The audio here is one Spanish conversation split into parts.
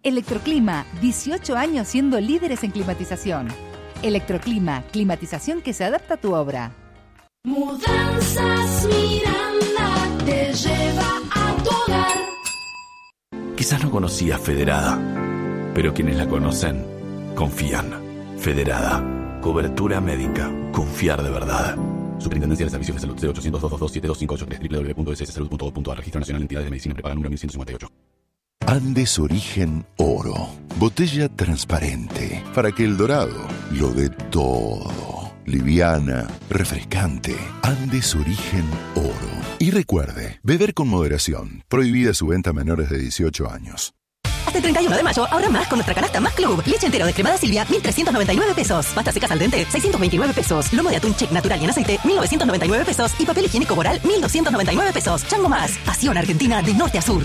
Electroclima, 18 años siendo líderes en climatización. Electroclima, climatización que se adapta a tu obra. Mudanzas Miranda te lleva a tu hogar. Quizás no conocías Federada, pero quienes la conocen, confían. Federada. Cobertura médica. Confiar de verdad. Superintendencia de Servicios de Salud, C800-222-7258, www.sssalud.gov.ar. Registro Nacional de Entidades de Medicina Prepaga número 1158. Andes Origen Oro. Botella transparente para que el dorado lo dé todo. Liviana, refrescante. Andes Origen Oro. Y recuerde, beber con moderación. Prohibida su venta a menores de 18 años. Hasta el 31 de mayo, ahorra más con nuestra canasta Más Club. Leche entero descremada Silvia, 1.399 pesos. Pasta secas al dente, 629 pesos. Lomo de atún Check natural y en aceite, 1.999 pesos. Y papel higiénico Boral, 1.299 pesos. Chango Más. Pasión Argentina de norte a sur.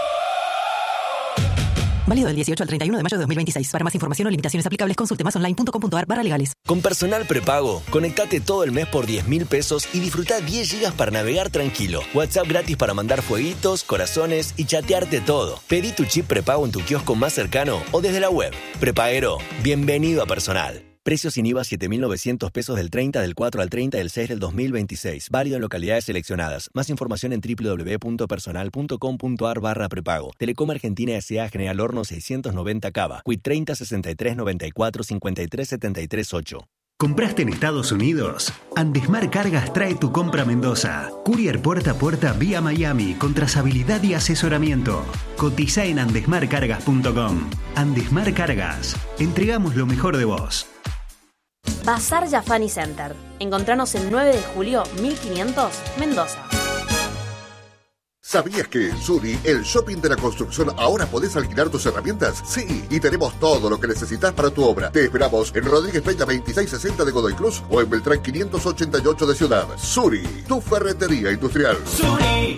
Válido del 18 al 31 de mayo de 2026. Para más información o limitaciones aplicables, consulte masonline.com.ar/legales. Con Personal Prepago, conectate todo el mes por 10.000 pesos y disfruta 10 gigas para navegar tranquilo. WhatsApp gratis para mandar fueguitos, corazones y chatearte todo. Pedí tu chip prepago en tu kiosco más cercano o desde la web. Prepaguero, bienvenido a Personal. Precios sin IVA 7.900 pesos del 30 del 4 al 30 del 6 del 2026. Válido en localidades seleccionadas. Más información en www.personal.com.ar/prepago. Telecom Argentina S.A. General Horno 690 Cava. Quit 30 63 94 53 73 8. ¿Compraste en Estados Unidos? Andesmar Cargas trae tu compra a Mendoza. Courier puerta a puerta vía Miami con trazabilidad y asesoramiento. Cotiza en andesmarcargas.com. Andesmar Cargas. Entregamos lo mejor de vos. Bazar Jafani Center. Encontranos el 9 de julio 1500, Mendoza. ¿Sabías que en Suri, el shopping de la construcción, ahora podés alquilar tus herramientas? Sí, y tenemos todo lo que necesitas para tu obra. Te esperamos en Rodríguez Peña 2660 de Godoy Cruz o en Beltrán 588 de Ciudad. Suri, tu ferretería industrial. Suri.